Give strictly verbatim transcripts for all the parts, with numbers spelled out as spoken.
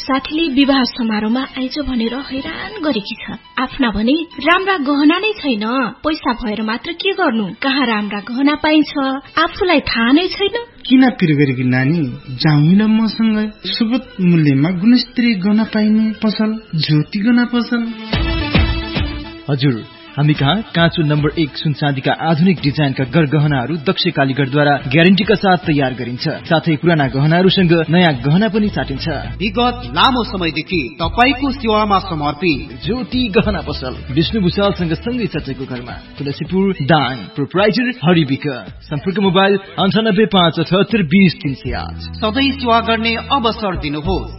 साथीले विवाह समारोहमा आइज भनेर हैरान गरेकी छ। आफ्ना भने राम्रा गहना नै छैन, पैसा भएर मात्र के गर्नु, कहाँ राम्रा गहना पाइन्छ आफूलाई थाहा नै छैन। किन पिर गरेकी नानी, जाउँ मसँग सुगत मूल्यमा गुणस्तरीय गहना पाइने पसल ज्योति गहना पसल। हजुर, हामी कहाँ काँचो नम्बर एक सुन चाँदीका आधुनिक डिजाइनका गरगहनाहरू दक्ष कालीगढद्वारा ग्यारेन्टीका साथ तयार गरिन्छ। साथै पुराना गहनाहरूसँग नयाँ गहना पनि साटिन्छ। विगत लामो समयदेखि तपाईको सेवामा समर्पित ज्योति गहना पसल विष्णु भुषालसँग सँगै सचेको घरमा, तुलसीपुर दाङ। प्रोप्राइटर हरिबिक। सम्पर्क मोबाइल अन्ठानब्बे पाँच अठहत्तर बीस तीन सय आठ। सधैँ सेवा गर्ने अवसर दिनुहोस्।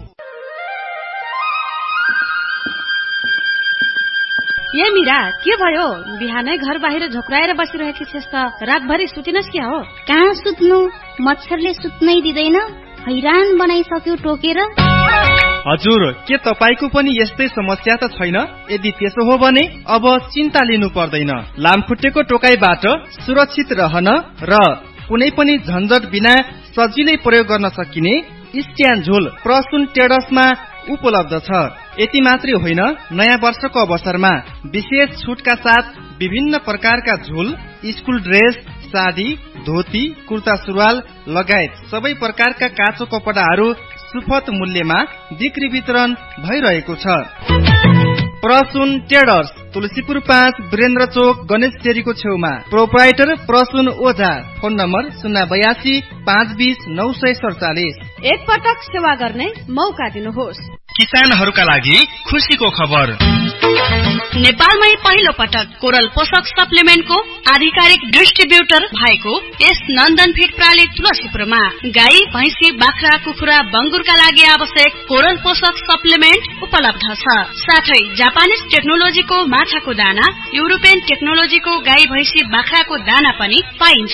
ए मिरा, के भयो? बिहानै घर बाहिर झोक्राएर बसिरहेकी छेस त, रातभरि सुतिनस् क्या हो? कहाँ सुत्नु, मच्छरले सुत्नै दिँदैन, हैरान बनाइसक्यो टोकेर। हजुर, के तपाईको पनि यस्तै समस्या त छैन? यदि त्यसो हो भने अब चिन्ता लिनु पर्दैन। लामखुट्टेको टोकाइबाट सुरक्षित रहन र कुनै पनि झन्झट बिना सजिलै प्रयोग गर्न सकिने स्ट्यान्ड झोल प्रसुन ट्रेडर्समा उपलब्ध छ। यति मात्रै होइन, नयाँ वर्षको अवसरमा विशेष छुटका साथ विभिन्न प्रकारका झोल, स्कुल ड्रेस, साडी, धोती, कुर्ता सुरुवाल लगायत सबै प्रकारका काँचो कपडाहरू सुपथ मूल्यमा बिक्री वितरण भइरहेको छ। प्रसुन ट्रेडर्स, तुलसीपुर पाँच, वीरेन्द्र चोक, गणेश चेरीको छेउमा। प्रोप्राइटर प्रसुन ओझा। फोन नम्बर शून्य बयासी पाँच बीस नौ सय सडचालिस। एक पटक सेवा गर्ने मौका दिनुहोस्। किसानहरूका लागि खुसीको खबर। नेपालमै पहिलो पटक कोरल पोषक सप्लिमेन्टको आधिकारिक डिस्ट्रिब्युटर भएको यस नन्दन फिड प्राली तुलसीपुरमा गाई, भैँसी, बाख्रा, कुखुरा, बङ्गुरका लागि आवश्यक कोरल पोषक सप्लिमेन्ट उपलब्ध छ। साथै जापानिज टेक्नोलोजीको माछाको दाना, युरोपियन टेक्नोलोजीको गाई, भैँसी, बाख्राको दाना पनि पाइन्छ।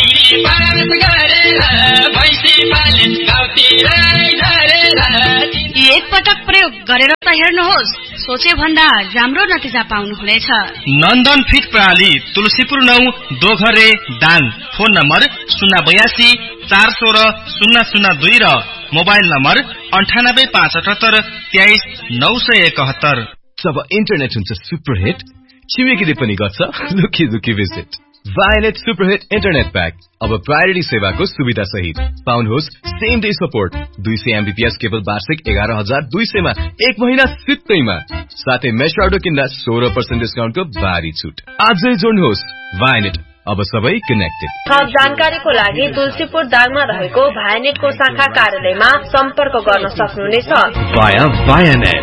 एक पटक प्रयोग गरेर त हेर्नुहोस्, सोचे भन्दा राम्रो नतिजा पाउनुहुनेछ। नन्दन फिड प्रणाली तुलसीपुर नौ, दोघरे दाङ। फोन नम्बर शून्य बयासी चार सोह्र शून्य शून्य दुई र मोबाइल नम्बर अन्ठानब्बे पाँच अठहत्तर तेइस नौ सय एकहत्तर। जब इन्टरनेट हुन्छ सुपरहिट, छिमेकीले पनि गर्छ लुकी लुकी visit. Violate superhit internet pack अब प्रायोरिटी सेवाको सुविधा सहित पाउनुहोस्। सेम डे सपोर्ट, दुई सय एमबीपीएस केवल वार्षिक एघार हजार दुई सयमा एक महिना सित्तैमा, साथै मेश राउटर किन्दा सोह्र पर्सेन्ट डिस्काउन्टको भारी छुट। आजै जोड्नुहोस्। भायोनेट, अब सबै कनेक्टेड। थप जानकारीको लागि तुलसीपुर दाङमा रहेको भायोनेटको शाखा कार्यालयमा सम्पर्क गर्न सक्नुहुनेछ। भायोनेट।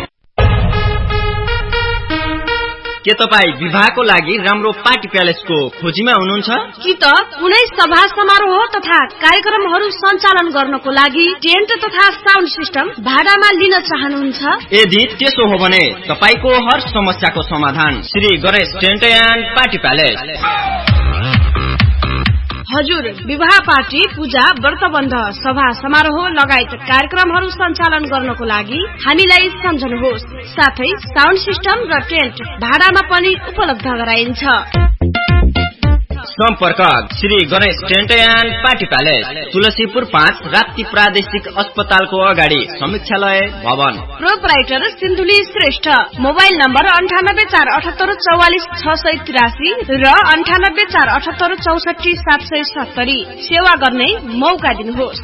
के तपाईँ विवाहको लागि राम्रो पार्टी प्यालेसको खोजीमा हुनुहुन्छ? कि त कुनै सभा समारोह तथा कार्यक्रमहरू सञ्चालन गर्नको लागि टेन्ट तथा साउन्ड सिस्टम भाडामा लिन चाहनुहुन्छ? यदि त्यसो हो भने तपाईको हर समस्याको समाधान Shri Ganesh tent and party palace. हजुर, विवाह पार्टी, पूजा, व्रतबन्ध, सभा समारोह लगायत कार्यक्रमहरू सञ्चालन गर्नको लागि हामीलाई सम्झनुहोस्। साथै साउन्ड सिस्टम र टेन्ट भाडामा पनि उपलब्ध गराइन्छ। सम्पर्क Shri Ganesh tent and party palace, Tulsipur पाँच, राप्ती प्रादेशिक अस्पतालको अगाडि, समीक्षालय भवन। Proprietor Sindhuli Shrestha. Mobile number अन्ठानब्बे चार अठहत्तर चौवालिस छ सय तिरासी र अन्ठानब्बे चार अठहत्तर चौसठी सात सय सत्तरी। सेवा गर्ने मौका दिनुहोस्।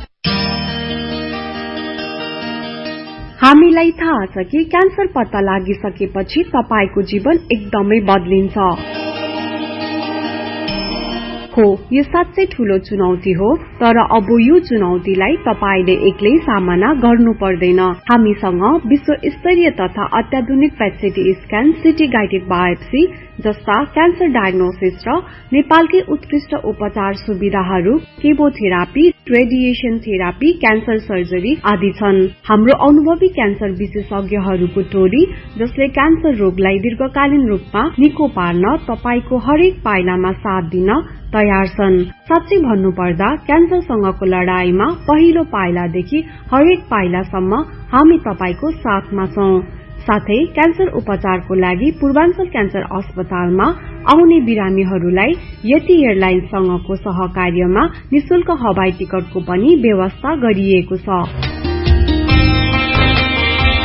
हामीलाई थाहा छ कि क्यान्सर पत्ता लागिसकेपछि तपाईको जीवन एकदमै बदलिन्छ। हो, यो साँच्चै ठूलो चुनौती हो, तर अब यो चुनौतीलाई तपाईले एक्लै सामना गर्नु पर्दैन। हामीसँग विश्व स्तरीय तथा अत्याधुनिक पेट स्क्यान, सिटी गाइडेड बायोप्सी जस्ता क्यान्सर डायग्नोसिस र नेपालकै उत्कृष्ट उपचार सुविधाहरू, chemotherapy, radiation therapy, cancer surgery आदि छन्। हाम्रो अनुभवी क्यान्सर विशेषज्ञहरूको टोली जसले क्यान्सर रोगलाई दीर्घकालीन रूपमा निको पार्न तपाईको हरेक पाइलामा साथ दिन तयार छन्। साँच्चै भन्नुपर्दा क्यान्सरसँगको लडाईमा पहिलो पाइलादेखि हरेक पाइलासम्म हामी तपाईको साथमा छौं। साथै क्यान्सर उपचारको लागि पूर्वाञ्चल क्यान्सर अस्पतालमा आउने बिरामीहरूलाई यति एयरलाइन्ससँगको सहकार्यमा निशुल्क हवाई टिकटको पनि व्यवस्था गरिएको छ।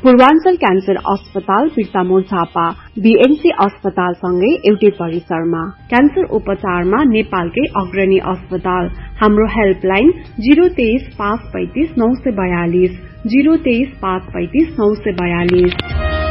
पूर्वाञ्चल क्यान्सर अस्पताल बिर्तामोड़ झापा बीएमसी अस्पताल सँगै एउटै परिसरमा। क्यान्सर उपचारमा नेपालकै अग्रणी अस्पताल। हाम्रो हेल्पलाइन जीरो तेइस पाँच पैंतिस नौ सय बयालिस जीरो तेइस पाँच पैंतिस नौ सय बयालिस।